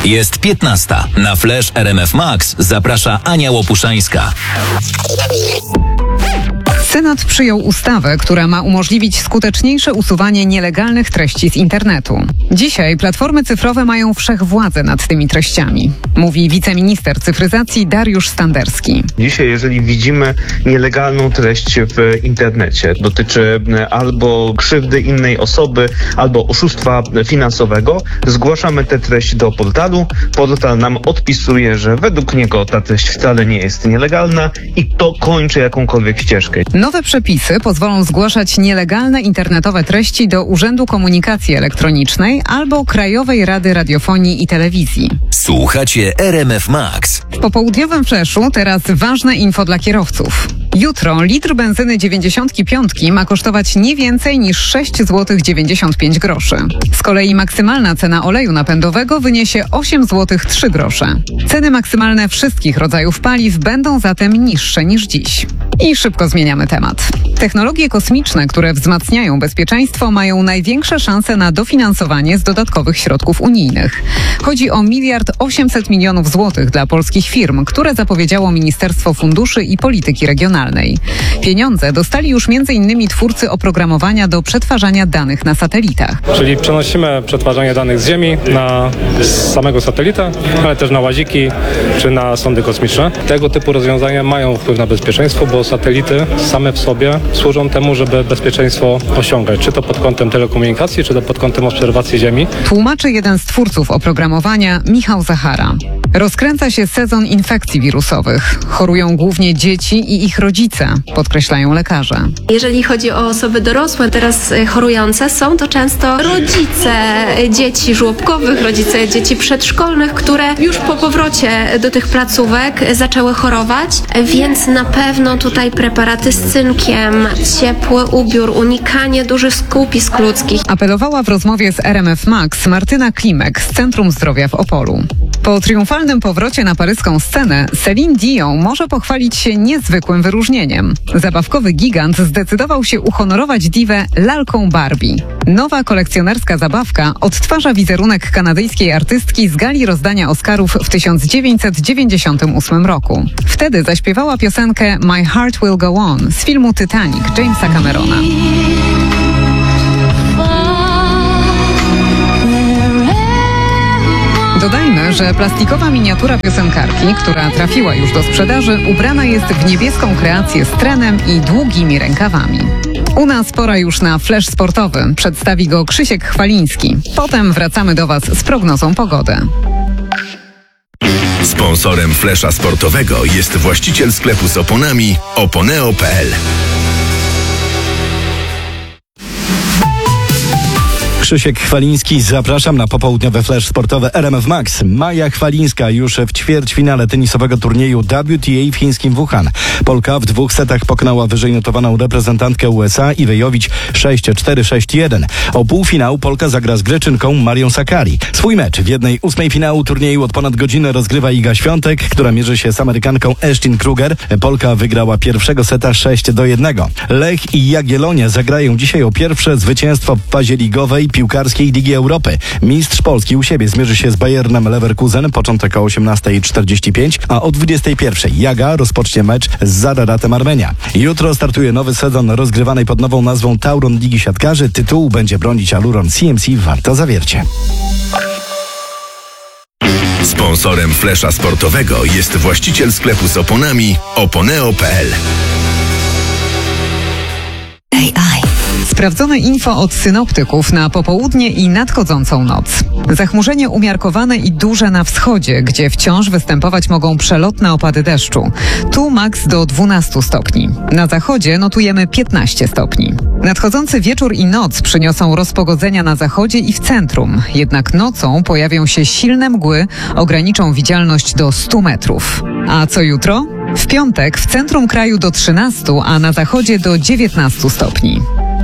Jest 15. Na Flash RMF Max zaprasza Ania Łopuszańska. Senat przyjął ustawę, która ma umożliwić skuteczniejsze usuwanie nielegalnych treści z internetu. Dzisiaj platformy cyfrowe mają wszechwładzę nad tymi treściami, mówi wiceminister cyfryzacji Dariusz Standerski. Dzisiaj, jeżeli widzimy nielegalną treść w internecie, dotyczy albo krzywdy innej osoby, albo oszustwa finansowego, zgłaszamy tę treść do portalu. Portal nam odpisuje, że według niego ta treść wcale nie jest nielegalna i to kończy jakąkolwiek ścieżkę. Nowe przepisy pozwolą zgłaszać nielegalne internetowe treści do Urzędu Komunikacji Elektronicznej albo Krajowej Rady Radiofonii i Telewizji. Słuchacie RMF Max. W popołudniowym Flashu teraz ważne info dla kierowców. Jutro litr benzyny 95 ma kosztować nie więcej niż 6,95 zł. Z kolei maksymalna cena oleju napędowego wyniesie 8,03 zł. Ceny maksymalne wszystkich rodzajów paliw będą zatem niższe niż dziś. I szybko zmieniamy temat. Technologie kosmiczne, które wzmacniają bezpieczeństwo, mają największe szanse na dofinansowanie z dodatkowych środków unijnych. Chodzi o 1,8 mld złotych dla polskich firm, które zapowiedziało Ministerstwo Funduszy i Polityki Regionalnej. Pieniądze dostali już m.in. twórcy oprogramowania do przetwarzania danych na satelitach. Czyli przenosimy przetwarzanie danych z Ziemi na samego satelita, ale też na łaziki czy na sondy kosmiczne. Tego typu rozwiązania mają wpływ na bezpieczeństwo, bo satelity same w sobie służą temu, żeby bezpieczeństwo osiągać, czy to pod kątem telekomunikacji, czy to pod kątem obserwacji Ziemi. Tłumaczy jeden z twórców oprogramowania, Michał Zachara. Rozkręca się sezon infekcji wirusowych. Chorują głównie dzieci i ich rodzice, podkreślają lekarze. Jeżeli chodzi o osoby dorosłe, teraz chorujące, są to często rodzice dzieci żłobkowych, rodzice dzieci przedszkolnych, które już po powrocie do tych placówek zaczęły chorować, więc na pewno tutaj preparaty z cynkiem, ciepły ubiór, unikanie dużych skupisk ludzkich. Apelowała w rozmowie z RMF Max Martyna Klimek z Centrum Zdrowia w Opolu. Po triumfalnym powrocie na paryską scenę Celine Dion może pochwalić się niezwykłym wyróżnieniem. Zabawkowy gigant zdecydował się uhonorować diwę lalką Barbie. Nowa kolekcjonerska zabawka odtwarza wizerunek kanadyjskiej artystki z gali rozdania Oscarów w 1998 roku. Wtedy zaśpiewała piosenkę My Heart Will Go On z filmu Titanic Jamesa Camerona. Dodajmy, że plastikowa miniatura piosenkarki, która trafiła już do sprzedaży, ubrana jest w niebieską kreację z trenem i długimi rękawami. U nas pora już na flash sportowy. Przedstawi go Krzysiek Chwaliński. Potem wracamy do Was z prognozą pogody. Sponsorem Flasha Sportowego jest właściciel sklepu z oponami oponeo.pl. Krzysiek Chwaliński, zapraszam na popołudniowe flash sportowe RMF Max. Maja Chwalińska już w ćwierćfinale tenisowego turnieju WTA w chińskim Wuhan. Polka w 2 setach pokonała wyżej notowaną reprezentantkę USA Iwę Jowić 6-4, 6-1. O półfinał Polka zagra z Greczynką Marią Sakkari. Swój mecz w 1/8 finału turnieju od ponad godzinę rozgrywa Iga Świątek, która mierzy się z Amerykanką Ashton Kruger. Polka wygrała pierwszego seta 6-1. Lech i Jagiellonia zagrają dzisiaj o pierwsze zwycięstwo w fazie ligowej piłkarskiej Ligi Europy. Mistrz Polski u siebie zmierzy się z Bayernem Leverkusen, początek o 18:45, a o 21:00 Jaga rozpocznie mecz z Zararatem Armenia. Jutro startuje nowy sezon rozgrywanej pod nową nazwą Tauron Ligi Siatkarzy. Tytułu będzie bronić Aluron CMC Warta Zawiercie. Sponsorem Flasha Sportowego jest właściciel sklepu z oponami oponeo.pl. Sprawdzone info od synoptyków na popołudnie i nadchodzącą noc. Zachmurzenie umiarkowane i duże na wschodzie, gdzie wciąż występować mogą przelotne opady deszczu. Tu maks do 12 stopni. Na zachodzie notujemy 15 stopni. Nadchodzący wieczór i noc przyniosą rozpogodzenia na zachodzie i w centrum. Jednak nocą pojawią się silne mgły, ograniczą widzialność do 100 metrów. A co jutro? W piątek w centrum kraju do 13, a na zachodzie do 19 stopni.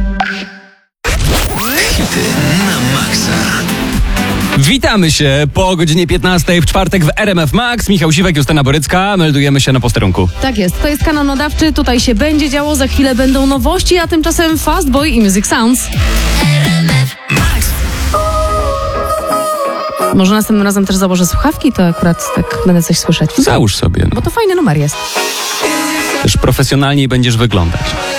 Hity na maksa. Witamy się po godzinie 15 w czwartek w RMF Max. Michał Siwek, Justyna Borycka. Meldujemy się na posterunku. Tak jest, to jest kanał nadawczy. Tutaj się będzie działo, za chwilę będą nowości, a tymczasem Fast Boy i Music Sounds. RMF Max. Może następnym razem też założę słuchawki, to akurat tak będę coś słyszeć. Załóż sobie. Bo to fajny numer jest. Też profesjonalniej będziesz wyglądać.